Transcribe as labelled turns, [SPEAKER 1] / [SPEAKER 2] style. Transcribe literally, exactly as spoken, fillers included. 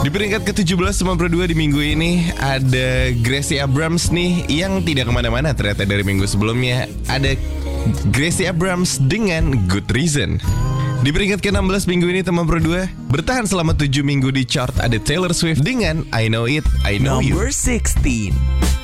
[SPEAKER 1] Di peringkat ke tujuh belas sembilan puluh dua di minggu ini ada Gracie Abrams nih yang tidak kemana-mana ternyata dari minggu sebelumnya. Ada Gracie Abrams dengan Good Reason. Di peringkat ke enam belas minggu ini teman berdua bertahan selama tujuh minggu di chart ada Taylor Swift dengan I Know It, I Know You.
[SPEAKER 2] Number sixteen.